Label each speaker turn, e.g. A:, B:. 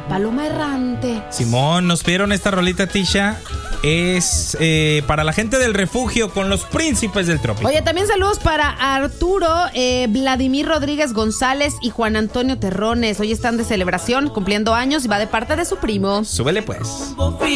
A: paloma errante.
B: Simón, nos pidieron esta rolita, Tisha. Es para la gente del refugio con los príncipes del trópico.
A: Oye, también saludos para Arturo, Vladimir Rodríguez González y Juan Antonio Terrones. Hoy están de celebración, cumpliendo años y va de parte de su primo.
B: Súbele pues.